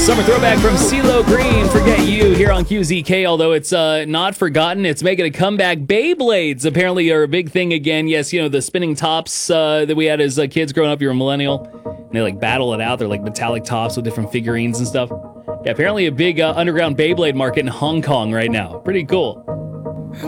Summer throwback from CeeLo Green, Forget You, here on QZK. Although it's not forgotten, it's making a comeback. Beyblades apparently are a big thing again. Yes, you know, the spinning tops that we had as kids growing up. You're a millennial. And they like battle it out. They're like metallic tops with different figurines and stuff. Yeah, apparently a big underground Beyblade market in Hong Kong right now. Pretty cool.